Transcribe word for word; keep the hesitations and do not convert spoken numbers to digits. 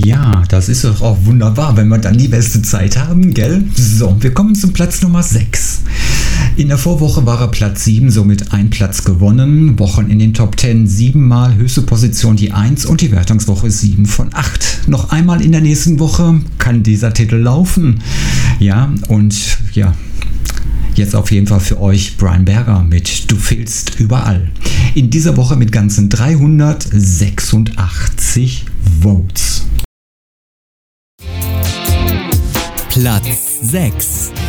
Ja, das ist doch auch wunderbar, wenn wir dann die beste Zeit haben, gell? So, wir kommen zum Platz Nummer sechs. In der Vorwoche war er Platz sieben, somit ein Platz gewonnen. Wochen in den Top zehn, siebenmal höchste Position die eins und die Wertungswoche sieben von acht. Noch einmal in der nächsten Woche kann dieser Titel laufen. Ja, und ja, jetzt auf jeden Fall für euch Brian Berger mit Du fehlst überall. In dieser Woche mit ganzen dreihundertsechsundachtzig Votes. Platz sechs.